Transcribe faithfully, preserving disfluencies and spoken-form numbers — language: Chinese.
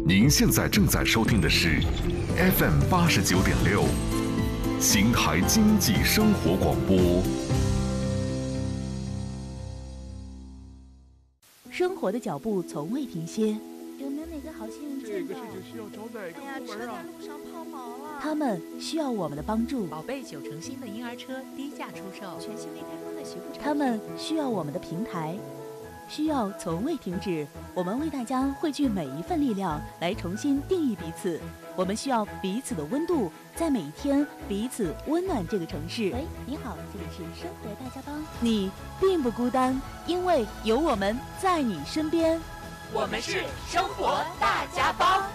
您现在正在收听的是 F M 八十九点六，邢台经济生活广播。 生活的脚步从未停歇， 有没有哪个好心人这个事情需要找哪个部门啊？ 哎呀，车在路上抛锚了。 他们需要我们的帮助。 宝贝九成新的婴儿车低价出售， 全新未开封的洗护产品。 他们需要我们的平台，需要从未停止。我们为大家汇聚每一份力量，来重新定义彼此。我们需要彼此的温度，在每一天彼此温暖这个城市。 喂，你好，这里是生活大家帮。 你并不孤单，因为有我们在你身边。 我们是生活大家帮。